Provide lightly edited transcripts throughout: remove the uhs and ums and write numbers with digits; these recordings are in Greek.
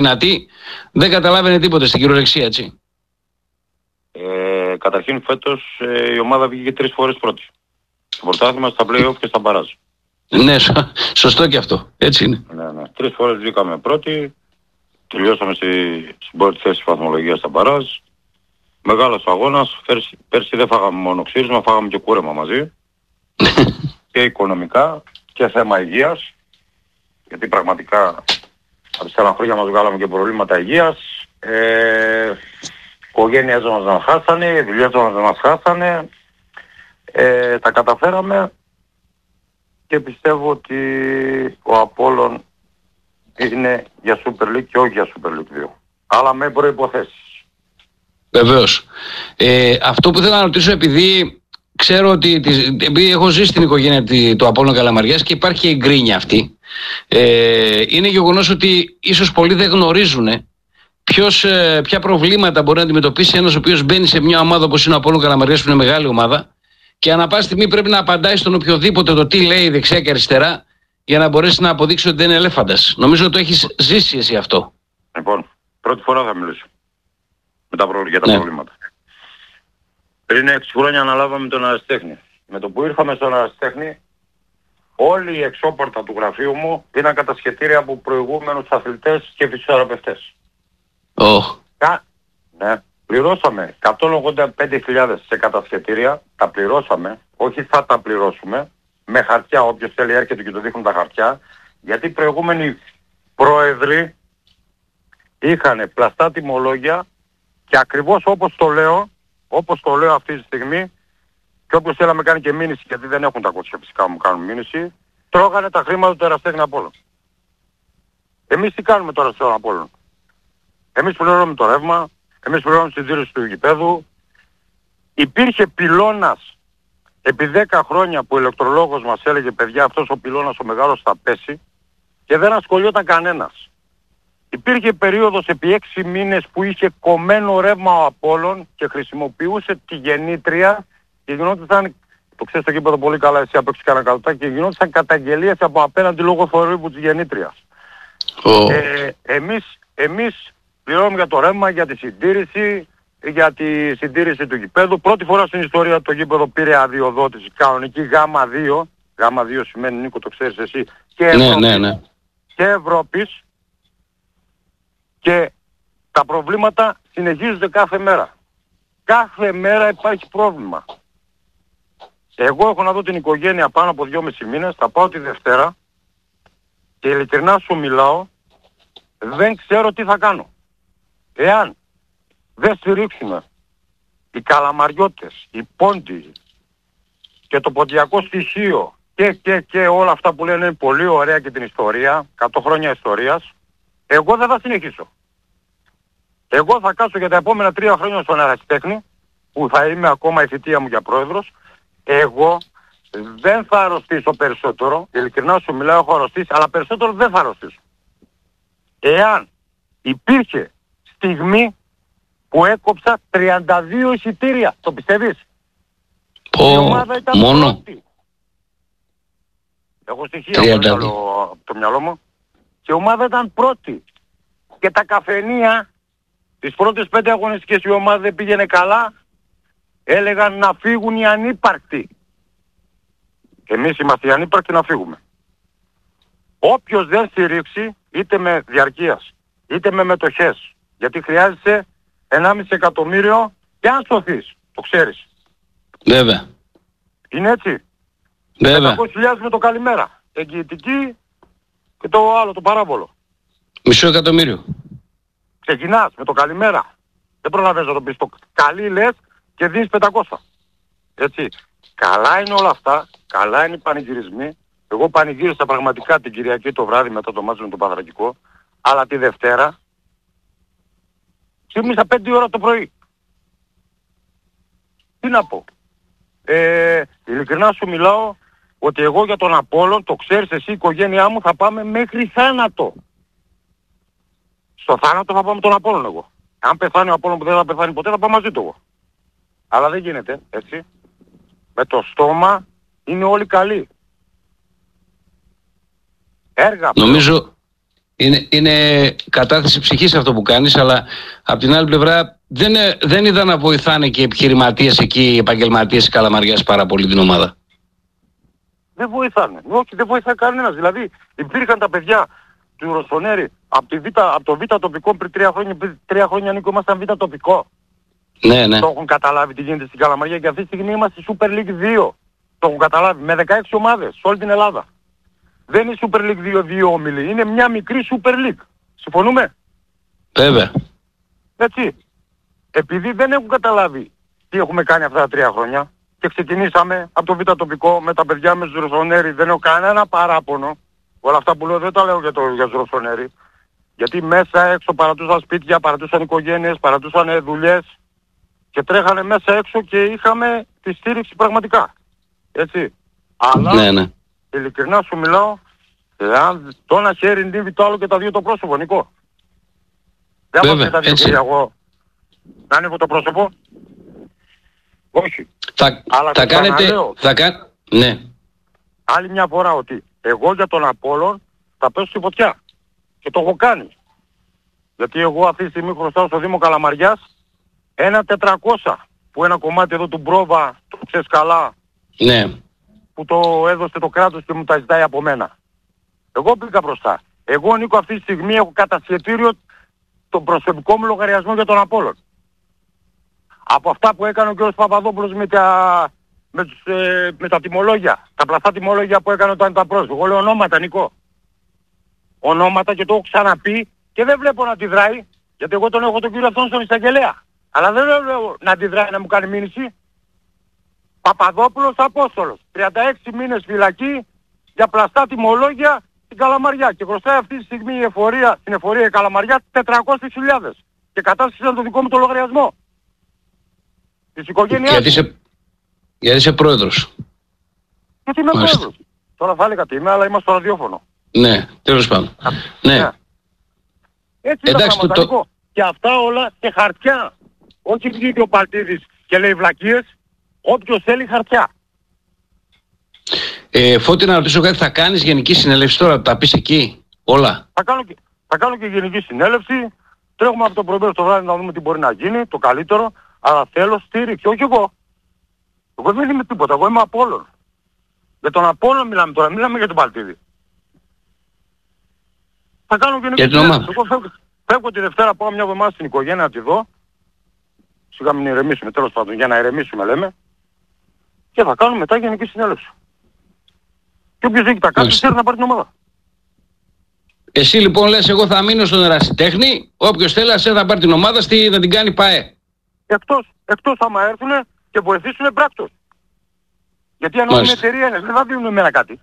δυνατή, δεν καταλάβαινε τίποτε στην κυριολεξία, έτσι. Καταρχήν φέτος η ομάδα βγήκε 3 φορές πρώτη. Στο πρωτάθλημα, στα play-off και στα μπαράζ. Ναι, σωστό και αυτό. Έτσι είναι. Ναι. 3 φορές βγήκαμε πρώτη. Τελειώσαμε στην πρώτη θέση βαθμολογίας στα μπαράζ. Μεγάλος αγώνας. Πέρσι δεν φάγαμε μόνο ξύρισμα, φάγαμε και κούρεμα μαζί. Και οικονομικά και θέμα υγείας. Γιατί πραγματικά από τις χρόνια μας βγάλαμε και προβλήματα υγείας. Οικογένειες μας μας χάσανε, οι δουλειές μας μας χάσανε. Τα καταφέραμε και πιστεύω ότι ο Απόλλων είναι για Super League και όχι για Super League 2. Αλλά με προϋποθέσεις. Βεβαίως. Αυτό που θέλω να ρωτήσω, επειδή ξέρω ότι επειδή έχω ζήσει στην οικογένεια του Απόλλων Καλαμαριάς και υπάρχει και η γκρίνια αυτή, είναι γεγονός ότι ίσως πολλοί δεν γνωρίζουν ποια προβλήματα μπορεί να αντιμετωπίσει ένας ο οποίος μπαίνει σε μια ομάδα όπως είναι ο Απόλλων Καλαμαριάς, που είναι μεγάλη ομάδα, και ανά πάση στιγμή πρέπει να απαντάει στον οποιοδήποτε το τι λέει δεξιά και αριστερά για να μπορέσει να αποδείξει ότι δεν είναι ελέφαντας. Νομίζω ότι το έχεις ζήσει εσύ αυτό. Λοιπόν, πρώτη φορά θα μιλήσω για τα προβλήματα. Πριν 6 χρόνια αναλάβαμε τον Αριστέχνη. Με το που ήρθαμε στον Αριστέχνη, όλη η εξώπορτα του γραφείου μου ήταν κατασχετήρια από προηγούμενους αθλητές και φυσιοθεραπευτές. Ναι. Πληρώσαμε 185.000 σε κατασχετήρια, τα πληρώσαμε, όχι θα τα πληρώσουμε, με χαρτιά, όποιος θέλει έρχεται και του δείχνουν τα χαρτιά, γιατί οι προηγούμενοι πρόεδροι είχαν πλαστά τιμολόγια και ακριβώς όπως το λέω αυτή τη στιγμή, και όποιος θέλει να με κάνει και μήνυση, γιατί δεν έχουν τα κότσια φυσικά μου κάνουν μήνυση, τρώγανε τα χρήματα του Εραστέχνη Απόλλων. Εμείς τι κάνουμε τώρα στον Απόλλων? Εμείς πληρώνουμε το ρεύμα, εμείς πληρώνουμε τη συντήρηση του γηπέδου. Υπήρχε πυλώνας επί 10 χρόνια που ο ηλεκτρολόγος μας έλεγε, παιδιά, αυτός ο πυλώνας ο μεγάλος θα πέσει, και δεν ασχολιόταν κανένας. Υπήρχε περίοδος επί 6 μήνες που είχε κομμένο ρεύμα ο Απόλλων και χρησιμοποιούσε τη γεννήτρια και γινόταν, το ξέρεις το γήπεδο πολύ καλά, εσύ απέξεις κανένα καλωτάκι, και γινόταν καταγγελίες από απέναντι λόγω θορύβου της γεννήτριας. Εμείς πληρώνουμε για το ρεύμα, για τη συντήρηση, του γηπέδου. Πρώτη φορά στην ιστορία το γήπεδο πήρε αδειοδότηση κανονική Γ2. Γ2 σημαίνει, Νίκο, το ξέρεις εσύ, και Ευρώπης. Ναι. Και Ευρώπης. Και τα προβλήματα συνεχίζονται κάθε μέρα. Κάθε μέρα υπάρχει πρόβλημα. Εγώ έχω να δω την οικογένεια πάνω από 2,5 μήνες, θα πάω τη Δευτέρα και ειλικρινά σου μιλάω, δεν ξέρω τι θα κάνω. Εάν δεν στηρίξουμε οι καλαμαριώτες, οι πόντιοι και το ποντιακό στοιχείο και όλα αυτά που λένε είναι πολύ ωραία και την ιστορία, 100 χρόνια ιστορίας, εγώ δεν θα συνεχίσω. Εγώ θα κάτσω για τα επόμενα 3 χρόνια στον Αριστέχνη, που θα είμαι ακόμα η θητεία μου για πρόεδρος. Εγώ δεν θα αρρωστήσω περισσότερο, ειλικρινά σου μιλάω, έχω αρρωστήσει, αλλά περισσότερο δεν θα αρρωστήσω. Εάν υπήρχε στιγμή που έκοψα 32 εισιτήρια, το πιστεύεις? Η ομάδα ήταν πρώτη. Έχω στοιχεία από το μυαλό μου. Και η ομάδα ήταν πρώτη. Και τα καφενεία, τις πρώτες 5 αγωνιστικές η ομάδα δεν πήγαινε καλά, έλεγαν να φύγουν οι ανύπαρκτοι. Εμείς είμαστε οι ανύπαρκτοι να φύγουμε. Όποιος δεν στηρίξει, είτε με διαρκείας, είτε με μετοχές, γιατί χρειάζεσαι 1,5 εκατομμύριο και αν σωθείς, το ξέρεις. Βέβαια. Είναι έτσι. Βέβαια. 500.000 με το καλημέρα. Εγγυητική και το άλλο, το παράβολο. 500.000. Ξεκινάς με το καλημέρα. Δεν προλαβαίνεις να το πεις. Το καλή λες και δίνεις 500. Έτσι. Καλά είναι όλα αυτά. Καλά είναι οι πανηγυρισμοί. Εγώ πανηγύρισα πραγματικά την Κυριακή το βράδυ μετά το μάτσο με τον Παναθρακικό. Αλλά τη Δευτέρα ξύπνησα 5 ώρα το πρωί. Τι να πω. Ειλικρινά σου μιλάω ότι εγώ για τον Απόλλων, το ξέρεις εσύ, η οικογένειά μου, θα πάμε μέχρι θάνατο. Στο θάνατο θα πάμε τον Απόλλων εγώ. Αν πεθάνει ο Απόλλων που δεν θα πεθάνει ποτέ, θα πάω μαζί του εγώ. Αλλά δεν γίνεται, έτσι. Με το στόμα είναι όλοι καλοί. Έργα. Νομίζω Είναι κατάθεση ψυχής αυτό που κάνεις, αλλά από την άλλη πλευρά δεν είδα να βοηθάνε και οι επιχειρηματίες εκεί, οι επαγγελματίες της Καλαμαριάς πάρα πολύ την ομάδα. Δεν βοηθάνε. Όχι, δεν βοηθάει κανένας. Δηλαδή υπήρχαν τα παιδιά του Ροσονέρη από το Β τοπικό πριν 3 χρόνια. Πριν 3 χρόνια, Νίκο, ήμασταν Β τοπικό. Ναι. Το έχουν καταλάβει τι γίνεται στην Καλαμαριά και αυτή τη στιγμή είμαστε Super League 2. Το έχουν καταλάβει με 16 ομάδες σε όλη την Ελλάδα. Δεν είναι Super League 2 όμιλοι. Είναι μια μικρή Super League. Συμφωνούμε? Βέβαια. Έτσι. Επειδή δεν έχουν καταλάβει τι έχουμε κάνει αυτά τα 3 χρόνια και ξεκινήσαμε από το Β τοπικό με τα παιδιά με τους Ροσονέρη, δεν έχω κανένα παράπονο. Όλα αυτά που λέω δεν τα λέω για τους Ροσονέρη. Γιατί μέσα έξω παρατούσαν σπίτια, παρατούσαν οικογένειες, παρατούσαν δουλειές και τρέχανε μέσα έξω και είχαμε τη στήριξη πραγματικά. Έτσι. Αλλά ναι. Ειλικρινά σου μιλάω, αν το ένα χέρι νύβει το άλλο και τα δύο το πρόσωπο, Νικό. Δεν Βέβαια, τα δύο χέρια εγώ να ανοίγω το πρόσωπο. Όχι. Θα κάνετε... Ναι. Άλλη μια φορά ότι εγώ για τον Απόλλων θα πέσω στη φωτιά. Και το έχω κάνει. Γιατί εγώ αυτή τη στιγμή χρωστάω στο Δήμο Καλαμαριάς 1.400 που ένα κομμάτι εδώ του Μπρόβα, το ξέρεις καλά, ναι, που το έδωσε το κράτος και μου τα ζητάει από μένα. Εγώ πήγα μπροστά. Εγώ, Νίκο, αυτή τη στιγμή έχω κατασχετήριο τον προσωπικό μου λογαριασμό για τον Απόλλων. Από αυτά που έκανε ο κ. Παπαδόπουλος με τα τιμολόγια, τα πλαστά τιμολόγια που έκανε όταν ήταν πρόσωπο. Εγώ λέω ονόματα, Νικό. Ονόματα και το έχω ξαναπεί και δεν βλέπω να αντιδράει, γιατί εγώ τον έχω τον κύριο αυτόν στον εισαγγελέα. Αλλά δεν λέω να αντιδράει να μου κάνει μήνυση. Παπαδόπουλος Απόστολος. 36 μήνες φυλακή για πλαστά τιμολόγια στην Καλαμαριά. Και χρωστάει αυτή τη στιγμή στην εφορία η Καλαμαριά 400.000. Και κατάσχεσαν ήταν το δικό μου το λογαριασμό. Της οικογένειας. Γιατί είσαι πρόεδρος. Γιατί είμαι πρόεδρος. Τώρα θα έλεγα τι είμαι, αλλά είμαστε στο ραδιόφωνο. Ναι, τέλος πάντων. Ναι. Έτσι είναι τα πράγματα. Και αυτά όλα σε χαρτιά. Όχι βγήκε ο Παλτίδης και λέει βλακίες. Όποιος θέλει χαρτιά. Φώτη, να ρωτήσω κάτι, θα κάνεις γενική συνέλευση τώρα, τα πεις εκεί, όλα? Θα κάνω και γενική συνέλευση. Τρέχουμε από το πρωί στο βράδυ να δούμε τι μπορεί να γίνει, το καλύτερο. Αλλά θέλω στήριξη, όχι εγώ. Εγώ δεν είμαι τίποτα, εγώ είμαι Απόλλων. Για τον Απόλλων μιλάμε τώρα, μιλάμε για τον Παλτίδη. Θα κάνω γενική συνέλευση. Εγώ φεύγω τη Δευτέρα, πάω μια εβδομάδα στην οικογένεια να τη δω. Σιγά μην ηρεμήσουμε, τέλος πάντων, για να ηρεμήσουμε λέμε. Και θα κάνουμε μετά γενική συνέλευση. Και όποιος έχει τα κάτι θέλει να πάρει την ομάδα. Εσύ λοιπόν λες, εγώ θα μείνω στον ερασιτέχνη, όποιος θέλει θα πάρει την ομάδα να την κάνει ΠΑΕ. Εκτός άμα έρθουνε και βοηθήσουν πράκτος. Γιατί αν όλη η εταιρεία είναι, δεν θα δίνουν εμένα κάτι.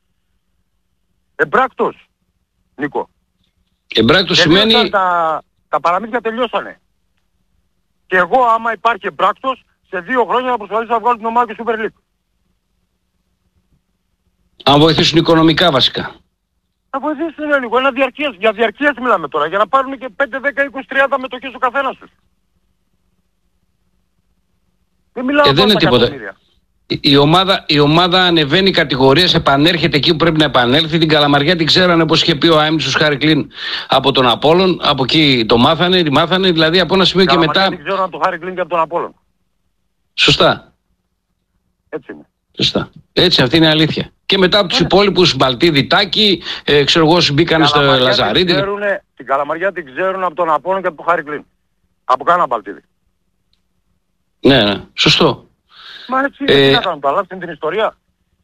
Εμπράκτος, Νίκο. Εμπράκτος σημαίνει... Τα παραμύθια τελειώσανε. Και εγώ άμα υπάρχει εμπράκτος, σε 2 χρόνια θα προσπαθήσω να βγάλω την ομάδα και Super League. Αν βοηθήσουν οικονομικά βασικά. Να βοηθήσουν λίγο, για διαρκείας μιλάμε τώρα, για να πάρουν και 5, 10, 20, 30 μετοχές ο καθένας τους. Δεν μιλάω δεν είναι τίποτα. Η ομάδα ανεβαίνει κατηγορίες, επανέρχεται εκεί που πρέπει να επανέλθει. Την Καλαμαριά την ξέρανε, όπως είχε πει ο Άιμνης ο Χάρη Κλίν, από τον Απόλλων. Από εκεί το μάθανε, δηλαδή από ένα σημείο και μετά. Δεν ξέρω αν το Χάρη Κλίν και από τον Απόλλων. Σωστά. Έτσι είναι. Σωστά. Έτσι, αυτή είναι η αλήθεια. Και μετά από τους υπόλοιπους, Μπαλτίδη, Τάκη, ξέρω εγώ, μπήκανε στο Λαζαρίδη. Την Καλαμαριά την ξέρουν από τον Απόλλων και από τον Χάρη Κλίν. Από κανένα Μπαλτίδη. Ναι, σωστό. Μα έτσι τι να κάνουν, το αλλάξουν την ιστορία.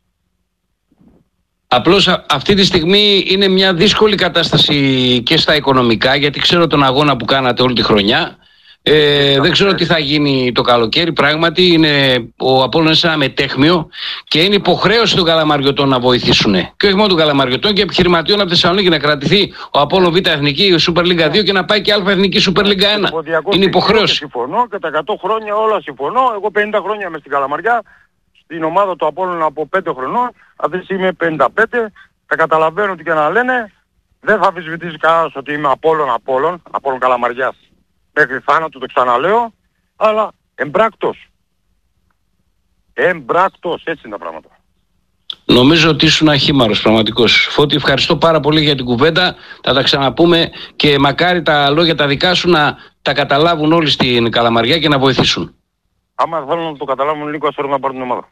Απλώς αυτή τη στιγμή είναι μια δύσκολη κατάσταση και στα οικονομικά, γιατί ξέρω τον αγώνα που κάνατε όλη τη χρονιά. Δεν ξέρω τι θα γίνει το καλοκαίρι. Πράγματι ο Απόλλωνας είναι ένα μετέχμιο και είναι υποχρέωση των Καλαμαριωτών να βοηθήσουν. Και όχι μόνο των Καλαμαριωτών και επιχειρηματιών από τη Θεσσαλονίκη να κρατηθεί ο Απόλλων Β' Εθνική, η Super League 2 και να πάει και Α' Εθνική Super League 1. Είναι υποχρέωση. Συμφωνώ και τα 100 χρόνια όλα συμφωνώ. Εγώ 50 χρόνια είμαι στην Καλαμαριά, στην ομάδα του Απόλλωνα από 5 χρονών. Αυτή τη στιγμή είμαι 55. Τα καταλαβαίνω τι και να λένε. Δεν θα αμφισβητήσει κανένας ότι είμαι Απόλλων Καλαμαριάς. Μέχρι θάνατο το ξαναλέω, αλλά εμπράκτος, έτσι είναι τα πράγματα. Νομίζω ότι ήσουν αχήμαρος πραγματικός. Φώτη, ευχαριστώ πάρα πολύ για την κουβέντα. Θα τα ξαναπούμε και μακάρι τα λόγια τα δικά σου να τα καταλάβουν όλοι στην Καλαμαριά και να βοηθήσουν. Άμα θέλουν να το καταλάβουν λίγο, ας να πάρουν την ομάδα.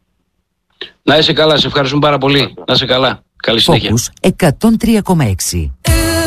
Να είσαι καλά, σε ευχαριστούμε πάρα πολύ. Να είσαι καλά. Καλή συνέχεια. Focus 103,6.